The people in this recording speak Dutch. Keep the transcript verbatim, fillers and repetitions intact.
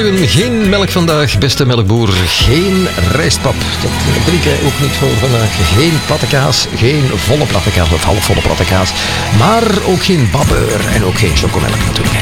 Goedemorgen, geen melk vandaag, beste melkboer. Geen rijstpap. Dat drink jij ook niet voor vandaag. Geen platte kaas, geen volle platte kaas of halfvolle platte kaas. Maar ook geen babbeur en ook geen chocomelk natuurlijk.